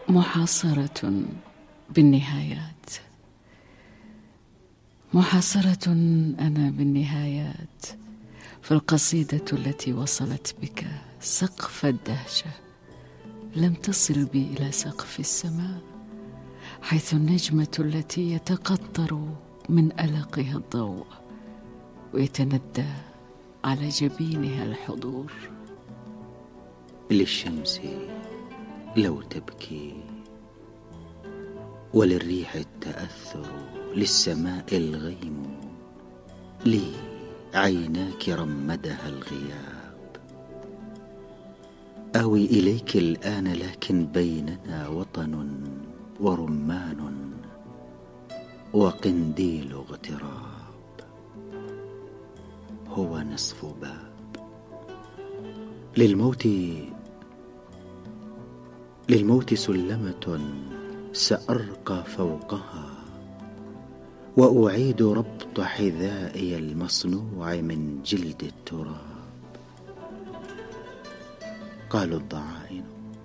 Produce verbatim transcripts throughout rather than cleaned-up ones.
محاصرة بالنهايات، محاصرة أنا بالنهايات، في القصيدة التي وصلت بك سقف الدهشة، لم تصل بي إلى سقف السماء، حيث النجمة التي يتقطر من ألقها الضوء ويتندى على جبينها الحضور. للشمس لو تبكي، وللريح التأثر، للسماء الغيم، لي عيناك رمدها الغياب. أوي إليك الآن، لكن بيننا وطن ورمان وقنديل اغتراب. هو نصف باب للموت، للموت سلمة سأرقى فوقها، وأعيد ربط حذائي المصنوع من جلد التراب. قالوا الضعائن،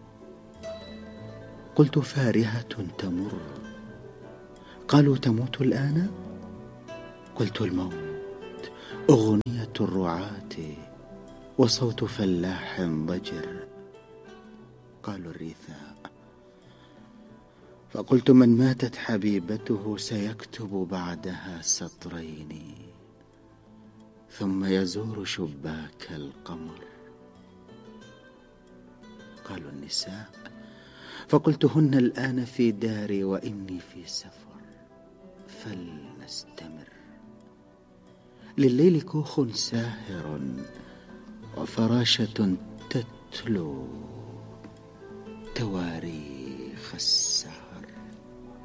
قلت فارهة تمر. قالوا تموت الآن، قلت الموت أغنية الرعاة وصوت فلاح ضجر. قالوا الرثاء، فقلت من ماتت حبيبته سيكتب بعدها سطرين، ثم يزور شباك القمر. قالوا النساء، فقلت هن الآن في داري وإني في سفر، فلنستمر. لليل كوخ ساهر وفراشة تتلو تواريخ.